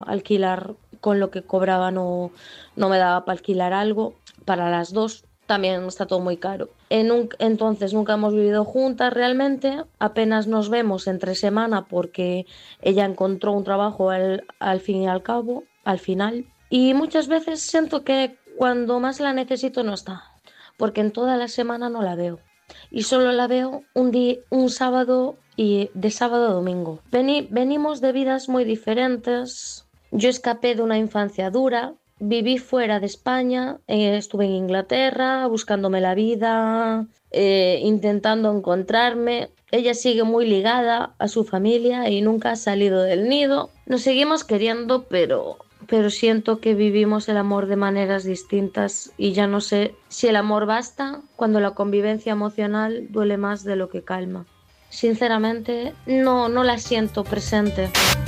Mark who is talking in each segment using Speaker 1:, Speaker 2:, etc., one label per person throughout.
Speaker 1: alquilar con lo que cobraba no me daba para alquilar algo para las dos. También está todo muy caro. Entonces nunca hemos vivido juntas realmente, apenas nos vemos entre semana porque ella encontró un trabajo al fin y al cabo, al final. Y muchas veces siento que cuando más la necesito no está, porque en toda la semana no la veo. Y solo la veo un día, un sábado y de sábado a domingo. Venimos de vidas muy diferentes. Yo escapé de una infancia dura, viví fuera de España, estuve en Inglaterra buscándome la vida, intentando encontrarme. Ella sigue muy ligada a su familia y nunca ha salido del nido. Nos seguimos queriendo, pero siento que vivimos el amor de maneras distintas y ya no sé si el amor basta cuando la convivencia emocional duele más de lo que calma. Sinceramente, no la siento presente.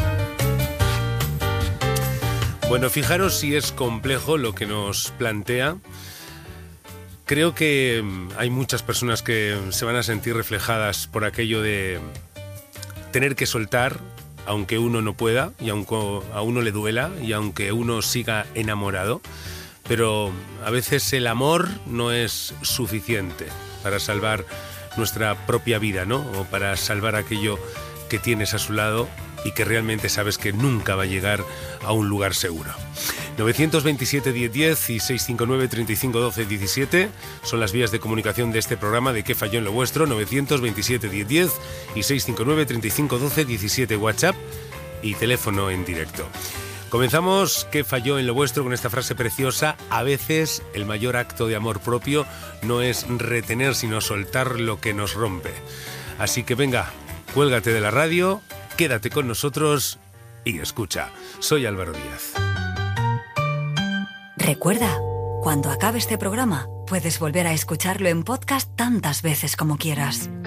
Speaker 2: Bueno, fijaros si es complejo lo que nos plantea. Creo que hay muchas personas que se van a sentir reflejadas por aquello de tener que soltar, aunque uno no pueda, y aunque a uno le duela, y aunque uno siga enamorado. Pero a veces el amor no es suficiente para salvar nuestra propia vida, ¿no? O para salvar aquello que tienes a su lado y que realmente sabes que nunca va a llegar a un lugar seguro. 927-1010 y 659-3512-17 son las vías de comunicación de este programa de ¿Qué falló en lo vuestro? 927-1010 y 659-3512-17 WhatsApp y teléfono en directo. Comenzamos ¿Qué falló en lo vuestro? Con esta frase preciosa: a veces el mayor acto de amor propio no es retener sino soltar lo que nos rompe. Así que venga, cuélgate de la radio, quédate con nosotros y escucha. Soy Álvaro Díaz.
Speaker 3: Recuerda, cuando acabe este programa, puedes volver a escucharlo en podcast tantas veces como quieras.